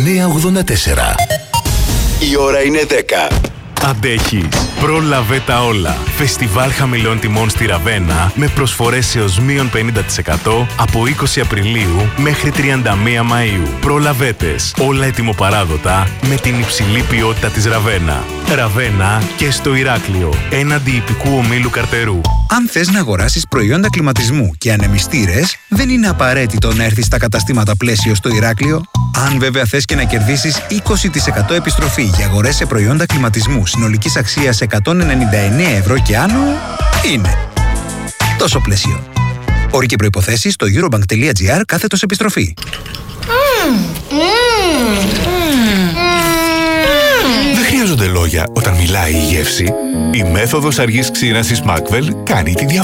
1984. Η ώρα είναι 10. Αντέχεις. Πρόλαβε τα όλα. Φεστιβάλ χαμηλών τιμών στη Ραβένα με προσφορές έως μείον 50% από 20 Απριλίου μέχρι 31 Μαΐου. Προλαβέτες. Όλα ετοιμοπαράδοτα με την υψηλή ποιότητα της Ραβένα. Ραβένα και στο Ηράκλειο. Έναντι ιππικού ομίλου Καρτερού. Αν θες να αγοράσεις προϊόντα κλιματισμού και ανεμιστήρες, δεν είναι απαραίτητο να έρθεις στα καταστήματα Πλαίσιο στο Ηράκλειο. Αν βέβαια θες και να κερδίσεις 20% επιστροφή για αγορές σε προϊόντα κλιματισμού συνολικής αξίας 199 ευρώ και άνω, είναι τόσο Πλαίσιο. Όροι και προϋποθέσεις στο eurobank.gr/επιστροφή. Δεν χρειάζονται λόγια όταν μιλάει η γεύση. Η μέθοδος αργής ξύρανσης Macvel κάνει τη διαφορά.